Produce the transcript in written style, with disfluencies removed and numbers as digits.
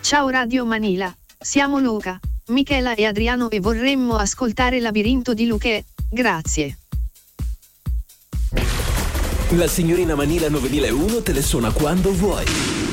Ciao Radio Manila, siamo Luca, Michela e Adriano e vorremmo ascoltare Labirinto di Luché, grazie. La signorina Manila 9001 te le suona quando vuoi.